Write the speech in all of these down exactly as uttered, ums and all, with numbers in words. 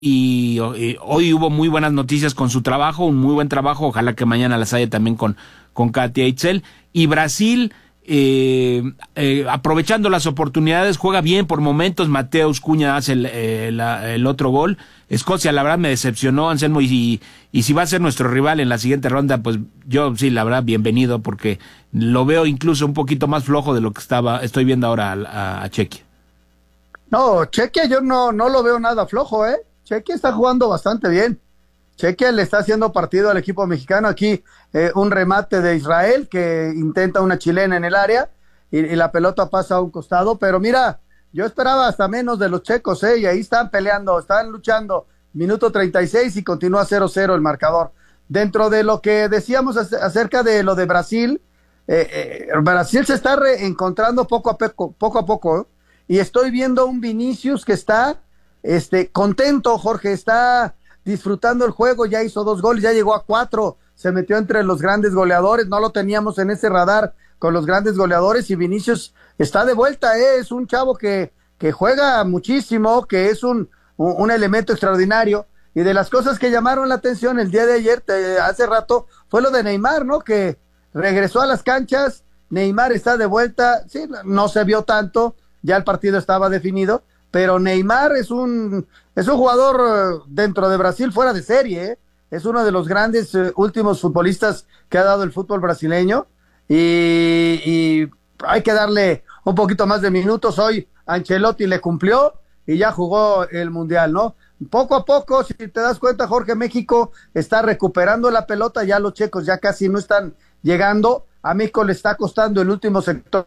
y, y hoy hubo muy buenas noticias con su trabajo, un muy buen trabajo, ojalá que mañana las haya también con, con Katia Itzel. Y Brasil, eh, eh, aprovechando las oportunidades, juega bien por momentos. Mateus Cunha hace el, el, el otro gol. Escocia, la verdad, me decepcionó, Anselmo, y, y, y si va a ser nuestro rival en la siguiente ronda, pues yo sí, la verdad, bienvenido, porque lo veo incluso un poquito más flojo de lo que estaba estoy viendo ahora a, a, a Chequia. No, Chequia yo no, no lo veo nada flojo, ¿eh? Chequia está jugando bastante bien. Chequia le está haciendo partido al equipo mexicano. Aquí eh, un remate de Israel que intenta una chilena en el área y, y la pelota pasa a un costado, pero mira, yo esperaba hasta menos de los checos, ¿eh? Y ahí están peleando, están luchando. Minuto treinta y seis y continúa cero cero el marcador. Dentro de lo que decíamos acerca de lo de Brasil, eh, eh, Brasil se está reencontrando poco a poco, poco a poco, ¿eh? Y estoy viendo un Vinicius que está este, contento, Jorge, está disfrutando el juego, ya hizo dos goles, ya llegó a cuatro, se metió entre los grandes goleadores, no lo teníamos en ese radar con los grandes goleadores, y Vinicius está de vuelta, ¿eh? Es un chavo que, que juega muchísimo, que es un, un, un elemento extraordinario, y de las cosas que llamaron la atención el día de ayer, te, hace rato, fue lo de Neymar, ¿no? Que regresó a las canchas, Neymar está de vuelta, sí, no se vio tanto, ya el partido estaba definido, pero Neymar es un es un jugador dentro de Brasil fuera de serie, ¿eh? Es uno de los grandes eh, últimos futbolistas que ha dado el fútbol brasileño, y, y hay que darle un poquito más de minutos. Hoy Ancelotti le cumplió y ya jugó el Mundial, ¿no? Poco a poco, si te das cuenta, Jorge, México está recuperando la pelota, ya los checos ya casi no están llegando, a México le está costando el último sector.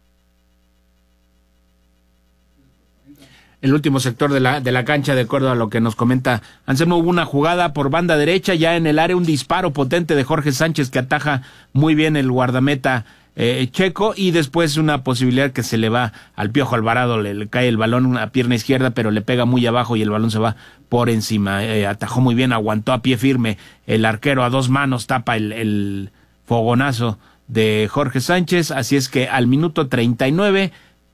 El último sector de la de la cancha, de acuerdo a lo que nos comenta Anselmo. Hubo una jugada por banda derecha, ya en el área, un disparo potente de Jorge Sánchez que ataja muy bien el guardameta eh, checo, y después una posibilidad que se le va al Piojo Alvarado, le, le cae el balón a pierna izquierda, pero le pega muy abajo y el balón se va por encima. Eh, atajó muy bien, aguantó a pie firme el arquero, a dos manos tapa el, el fogonazo de Jorge Sánchez, así es que al minuto treinta y nueve,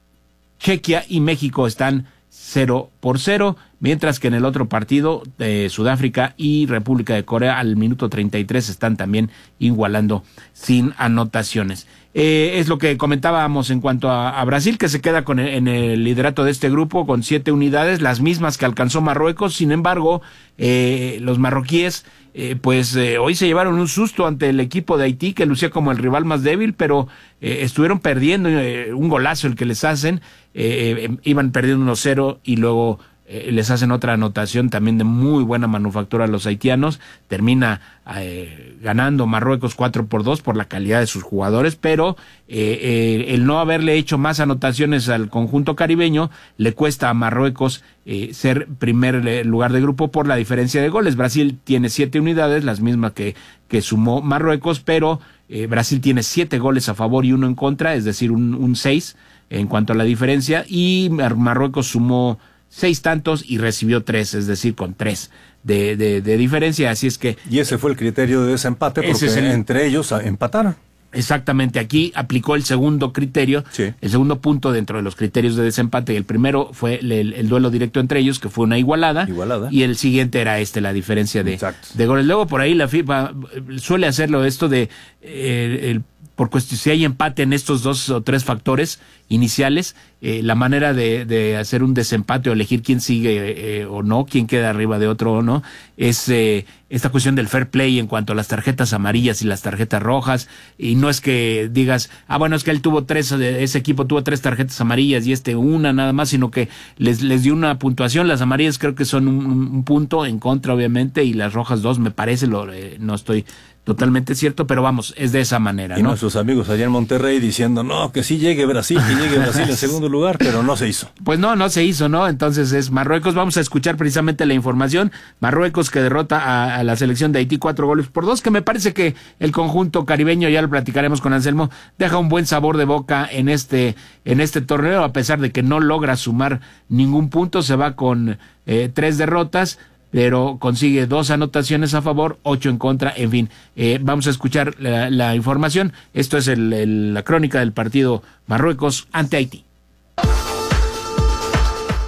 Chequia y México están cero por cero, mientras que en el otro partido, eh, Sudáfrica y República de Corea, al minuto treinta y tres están también igualando sin anotaciones. Eh, es lo que comentábamos en cuanto a, a Brasil, que se queda con el, en el liderato de este grupo con siete unidades, las mismas que alcanzó Marruecos. Sin embargo, eh, los marroquíes eh, pues eh, hoy se llevaron un susto ante el equipo de Haití, que lucía como el rival más débil, pero eh, estuvieron perdiendo, eh, un golazo el que les hacen, eh, eh, iban perdiendo uno cero y luego eh, les hacen otra anotación también de muy buena manufactura a los haitianos. Termina eh, ganando Marruecos cuatro por dos por la calidad de sus jugadores, pero eh, eh, el no haberle hecho más anotaciones al conjunto caribeño le cuesta a Marruecos eh, ser primer lugar de grupo por la diferencia de goles. Brasil tiene siete unidades, las mismas que, que sumó Marruecos, pero eh, Brasil tiene siete goles a favor y uno en contra, es decir, un, un seis en cuanto a la diferencia, y Marruecos sumó seis tantos y recibió tres, es decir, con tres de, de, de diferencia, así es que... Y ese fue el criterio de desempate, porque es el... entre ellos empataron. Exactamente, aquí aplicó el segundo criterio, sí. El segundo punto dentro de los criterios de desempate. El primero fue el, el duelo directo entre ellos, que fue una igualada, igualada, y el siguiente era este, la diferencia de, de goles. Luego por ahí la FIFA suele hacerlo esto de... Eh, el por cuestión, si hay empate en estos dos o tres factores iniciales, eh, la manera de, de hacer un desempate o elegir quién sigue eh, o no, quién queda arriba de otro o no, es eh, esta cuestión del fair play en cuanto a las tarjetas amarillas y las tarjetas rojas. Y no es que digas, ah, bueno, es que él tuvo tres, ese equipo tuvo tres tarjetas amarillas y este una nada más, sino que les, les dio una puntuación. Las amarillas creo que son un, un punto en contra, obviamente, y las rojas dos, me parece, lo, eh, no estoy totalmente cierto, pero vamos, es de esa manera, y ¿no? nuestros amigos allá en Monterrey diciendo, no, que sí llegue Brasil, que llegue Brasil en segundo lugar, pero no se hizo. Pues no, no se hizo, ¿no? Entonces es Marruecos. Vamos a escuchar precisamente la información. Marruecos, que derrota a, a la selección de Haití cuatro goles por dos, que me parece que el conjunto caribeño, ya lo platicaremos con Anselmo, deja un buen sabor de boca en este, en este torneo, a pesar de que no logra sumar ningún punto, se va con eh, tres derrotas, pero consigue dos anotaciones a favor, ocho en contra, en fin. Eh, vamos a escuchar la, la información. Esto es el, el, la crónica del partido Marruecos ante Haití.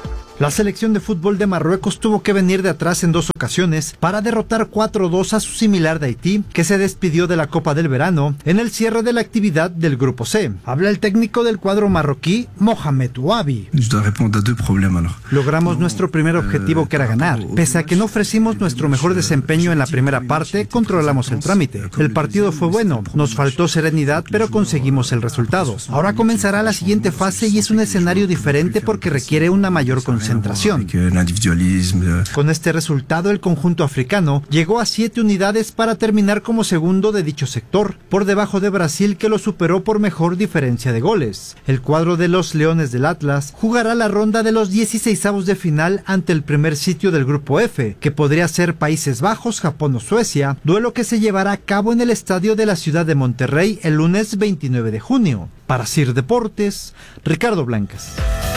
La selección de fútbol de Marruecos tuvo que venir de atrás en dos ocasiones para derrotar cuatro dos a su similar de Haití, que se despidió de la Copa del Verano en el cierre de la actividad del Grupo C. Habla el técnico del cuadro marroquí, Mohamed Ouabi. Logramos nuestro primer objetivo, que era ganar. Pese a que no ofrecimos nuestro mejor desempeño en la primera parte, controlamos el trámite. El partido fue bueno, nos faltó serenidad, pero conseguimos el resultado. Ahora comenzará la siguiente fase y es un escenario diferente porque requiere una mayor concentración. Con este resultado, el conjunto africano llegó a siete unidades para terminar como segundo de dicho sector, por debajo de Brasil, que lo superó por mejor diferencia de goles. El cuadro de los Leones del Atlas jugará la ronda de los dieciseisavos de final ante el primer sitio del Grupo F, que podría ser Países Bajos, Japón o Suecia, duelo que se llevará a cabo en el estadio de la ciudad de Monterrey el lunes veintinueve de junio. Para Sir Deportes, Ricardo Blancas.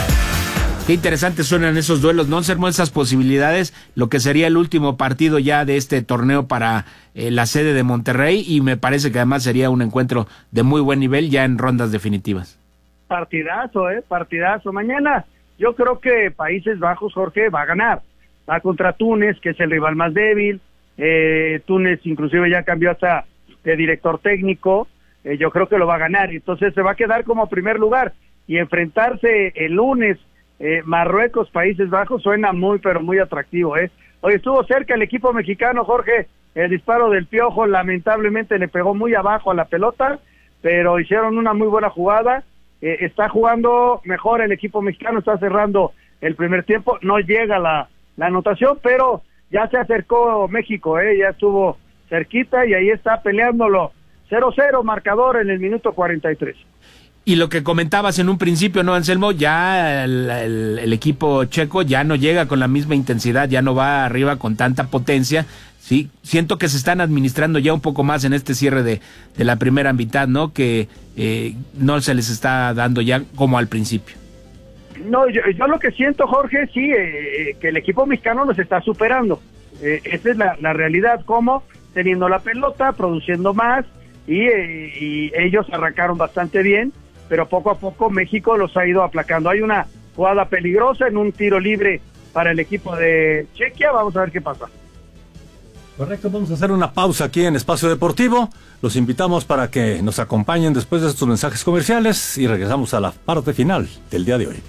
Qué interesantes suenan esos duelos, ¿no? Sermón, esas posibilidades, lo que sería el último partido ya de este torneo para eh, la sede de Monterrey, y me parece que además sería un encuentro de muy buen nivel ya en rondas definitivas. Partidazo, eh, partidazo. Mañana yo creo que Países Bajos, Jorge, va a ganar. Va contra Túnez, que es el rival más débil. Eh, Túnez inclusive ya cambió hasta de director técnico. Eh, yo creo que lo va a ganar. Entonces se va a quedar como primer lugar. Y enfrentarse el lunes, eh, Marruecos, Países Bajos, suena muy, pero muy atractivo, ¿eh? Hoy estuvo cerca el equipo mexicano, Jorge. El disparo del Piojo lamentablemente le pegó muy abajo a la pelota, pero hicieron una muy buena jugada. Eh, está jugando mejor el equipo mexicano, está cerrando el primer tiempo, no llega la, la anotación, pero ya se acercó México, eh, ya estuvo cerquita y ahí está peleándolo. cero cero marcador en el minuto cuarenta y tres. Y lo que comentabas en un principio, ¿no, Anselmo? Ya el, el, el equipo checo ya no llega con la misma intensidad, ya no va arriba con tanta potencia. Sí, siento que se están administrando ya un poco más en este cierre de, de la primera mitad, ¿no? Que eh, no se les está dando ya como al principio. No, yo, yo lo que siento, Jorge, sí, eh, que el equipo mexicano los está superando. Eh, esa es la, la realidad, como teniendo la pelota, produciendo más, y, eh, y ellos arrancaron bastante bien, pero poco a poco México los ha ido aplacando. Hay una jugada peligrosa en un tiro libre para el equipo de Chequia, vamos a ver qué pasa. Correcto, vamos a hacer una pausa aquí en Espacio Deportivo. Los invitamos para que nos acompañen después de estos mensajes comerciales y regresamos a la parte final del día de hoy.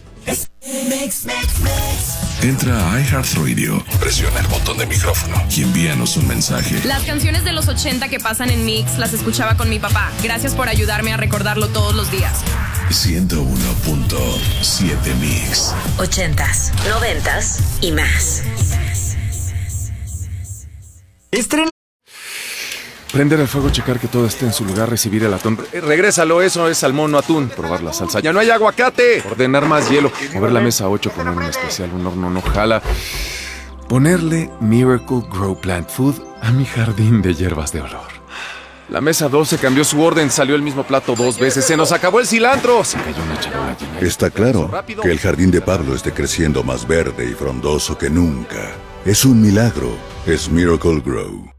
Entra a iHeartRadio, presiona el botón de micrófono y envíanos un mensaje. Las canciones de los ochenta que pasan en Mix las escuchaba con mi papá. Gracias por ayudarme a recordarlo todos los días. ciento uno punto siete Mix. Ochentas, noventas y más. Estreno. Prender el fuego, checar que todo esté en su lugar, recibir el atún. Eh, regrésalo, eso es salmón, no atún. Probar la salsa. ¡Ya no hay aguacate! Ordenar más hielo. Mover la mesa ocho, poner un especial, un horno no jala. Ponerle Miracle Grow Plant Food a mi jardín de hierbas de olor. La mesa doce cambió su orden, salió el mismo plato dos veces. ¡Se nos acabó el cilantro! Se cayó una charola llena. Está claro que el jardín de Pablo esté creciendo más verde y frondoso que nunca. Es un milagro. Es Miracle Grow.